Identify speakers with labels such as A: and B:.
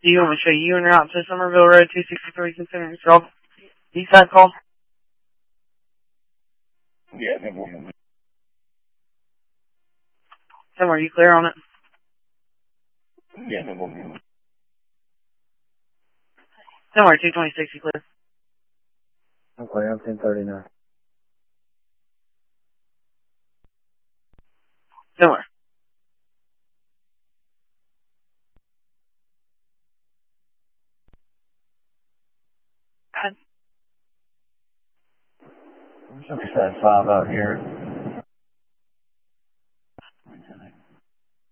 A: Do you want me to show you en route to Somerville Road 263 considering it's all east side call?
B: Yeah, I think we'll...
A: Somewhere, you clear on it?
B: Yeah, I think we'll...
A: Somewhere, 226, you clear.
C: Okay, I'm 1039.
A: Somewhere.
B: There's 5 out here.